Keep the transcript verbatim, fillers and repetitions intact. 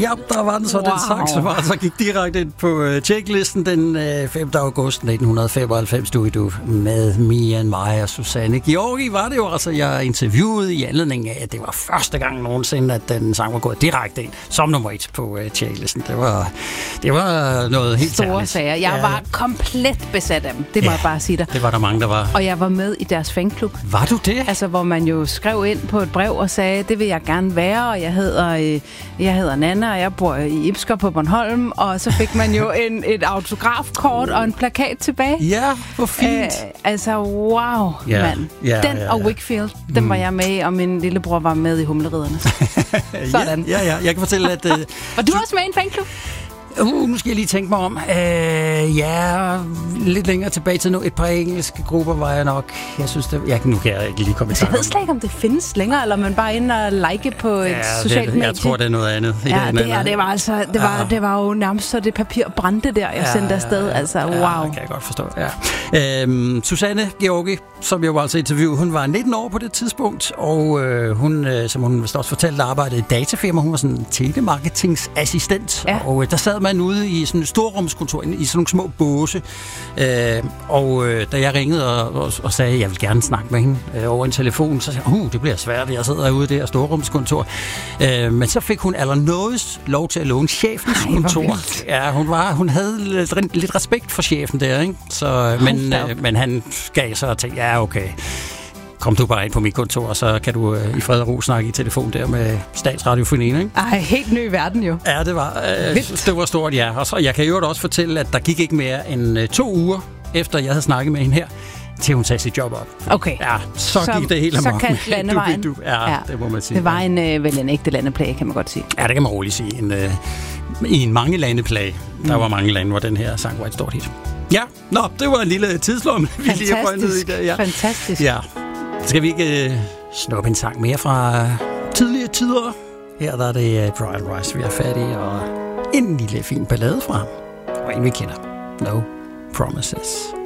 Ja, der var den så, wow. Den saxofon, så gik direkte ind på uh, checklisten den uh, femte august nitten femoghalvfems, du du med Me and My og Susanne Georgi var det jo, altså jeg interviewede i anledning af, at det var første gang nogensinde, at den sang var gået direkte ind som nummer et på uh, checklisten. Det var, det var noget helt store særligt. Sager. Jeg ja. var komplet besat af dem, det må ja, jeg bare sige dig. Det var der mange, der var. Og jeg var med i deres fanklub. Var du det? Altså, hvor man jo skrev ind på et brev og sagde, det vil jeg gerne være, og jeg hedder, øh, jeg hedder Nana, og jeg bor i Ibsker på Bornholm, og så fik man jo en, et autografkort og en plakat tilbage. Ja, hvor fint. Æh, altså, wow, ja, mand. Ja, den ja, ja. og Wakefield, den mm. var jeg med i, og min lillebror var med i Humleriderne. Sådan. Ja, ja, ja, jeg kan fortælle, at... Uh, var du også med i en fanklub? Uh, nu skal jeg lige tænke mig om. Uh, ja, lidt længere tilbage til nu. Et par engelske grupper var jeg nok. Jeg synes, det... Ja, nu kan jeg ikke lige komme i tanke om. Jeg ved slet ikke, om det findes længere, eller man bare inde og like på et ja, socialt medie. Jeg tror, det er noget andet. Ja, det, er, det, var altså, det, var, ja. det var jo nærmest så det papir brændte der, jeg ja, sendte afsted. Ja, altså, wow. Ja, det kan jeg godt forstå. Ja. Øhm, Susanne Georgi, som jeg var altså interviewet, hun var nitten år på det tidspunkt, og øh, hun, øh, som hun vist også fortalte, arbejdede i et datafirma. Hun var sådan en telemarketingsassistent, ja. og øh, der sad man ude i sådan et storrumskontor, i sådan nogle små båse. Øh, og øh, da jeg ringede og, og, og sagde, at jeg vil gerne snakke med hende øh, over en telefon, så sagde jeg, uh, det bliver svært, jeg sidder ude i det her storrumskontor. Øh, men så fik hun allernådigst lov til at låne chefens Ej, kontor. Ja, hun, var, hun havde lidt, lidt respekt for chefen der, ikke? Så, men, øh, men han gav sig og tænkte, ja, okay. Kom du bare ind på mit kontor, og så kan du øh, i fred og ro snakke i telefon der med Statsradiofonien, ikke? Ej, helt ny verden jo. Ja, det var, øh, det var stort, ja. Og så, jeg kan jo også fortælle, at der gik ikke mere end øh, to uger, efter jeg havde snakket med hende her, til hun sagde sit job op. Okay. Ja, så, så gik det helt amok. Så kan landevejen. Du, du, ja, ja, det må man sige. Det var en, øh, vel en ægte landeplage, kan man godt sige. Ja, det kan man roligt sige. En, øh, I en mange landeplage. Mm. Der var mange lande, hvor den her sang var et stort hit. Ja, nå, det var en lille tidslomme, vi lige har ned i dag. Ja. Fantastisk. Ja. Skal vi ikke øh, snuppe en sang mere fra øh, tidligere tider? Her der er det øh, Brian Rice, vi er fat i, og en lille fin ballade fra ham, og en vi kender. No Promises.